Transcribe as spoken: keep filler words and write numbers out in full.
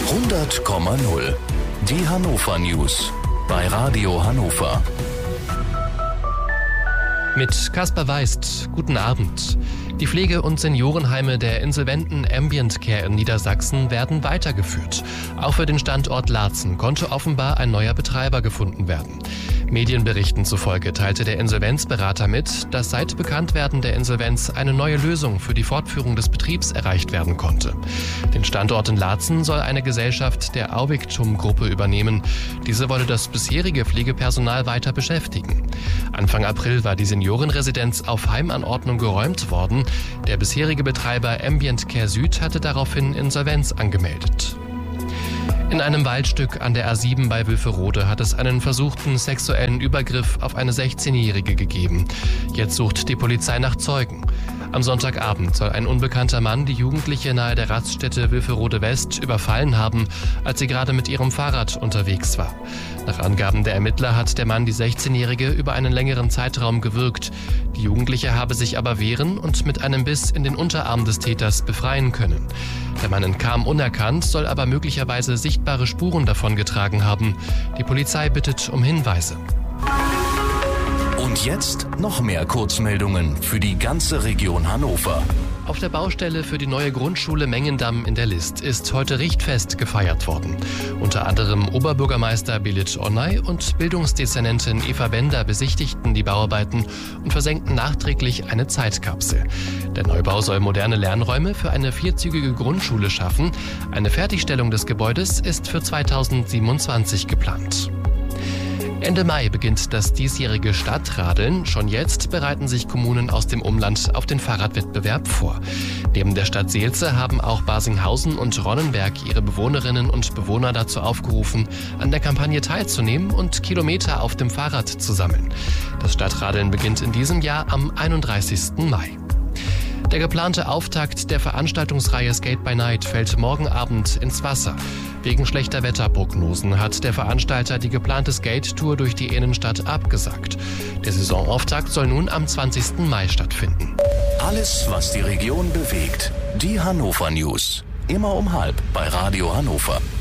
hundert Komma null. Die Hannover News bei Radio Hannover. Mit Kaspar Weist, guten Abend. Die Pflege- und Seniorenheime der insolventen Ambient Care in Niedersachsen werden weitergeführt. Auch für den Standort Laatzen konnte offenbar ein neuer Betreiber gefunden werden. Medienberichten zufolge teilte der Insolvenzberater mit, dass seit Bekanntwerden der Insolvenz eine neue Lösung für die Fortführung des Betriebs erreicht werden konnte. Den Standort in Laatzen soll eine Gesellschaft der Auvictum-Gruppe übernehmen. Diese wolle das bisherige Pflegepersonal weiter beschäftigen. Anfang April war die Seniorenresidenz auf Heimanordnung geräumt worden. Der bisherige Betreiber Ambient Care Süd hatte daraufhin Insolvenz angemeldet. In einem Waldstück an der A sieben bei Wülferode hat es einen versuchten sexuellen Übergriff auf eine sechzehnjährige gegeben. Jetzt sucht die Polizei nach Zeugen. Am Sonntagabend soll ein unbekannter Mann die Jugendliche nahe der Raststätte Wülferode West überfallen haben, als sie gerade mit ihrem Fahrrad unterwegs war. Nach Angaben der Ermittler hat der Mann die sechzehnjährige über einen längeren Zeitraum gewürgt. Die Jugendliche habe sich aber wehren und mit einem Biss in den Unterarm des Täters befreien können. Der Mann entkam unerkannt, soll aber möglicherweise sichtbare Spuren davongetragen haben. Die Polizei bittet um Hinweise. Und jetzt noch mehr Kurzmeldungen für die ganze Region Hannover. Auf der Baustelle für die neue Grundschule Mengendamm in der List ist heute Richtfest gefeiert worden. Unter anderem Oberbürgermeister Belit Onay und Bildungsdezernentin Eva Bender besichtigten die Bauarbeiten und versenkten nachträglich eine Zeitkapsel. Der Neubau soll moderne Lernräume für eine vierzügige Grundschule schaffen. Eine Fertigstellung des Gebäudes ist für zweitausendsiebenundzwanzig geplant. Ende Mai beginnt das diesjährige Stadtradeln. Schon jetzt bereiten sich Kommunen aus dem Umland auf den Fahrradwettbewerb vor. Neben der Stadt Seelze haben auch Barsinghausen und Ronnenberg ihre Bewohnerinnen und Bewohner dazu aufgerufen, an der Kampagne teilzunehmen und Kilometer auf dem Fahrrad zu sammeln. Das Stadtradeln beginnt in diesem Jahr am einunddreißigsten Mai. Der geplante Auftakt der Veranstaltungsreihe Skate by Night fällt morgen Abend ins Wasser. Wegen schlechter Wetterprognosen hat der Veranstalter die geplante Skate-Tour durch die Innenstadt abgesagt. Der Saisonauftakt soll nun am zwanzigsten Mai stattfinden. Alles, was die Region bewegt. Die Hannover News. Immer um halb bei Radio Hannover.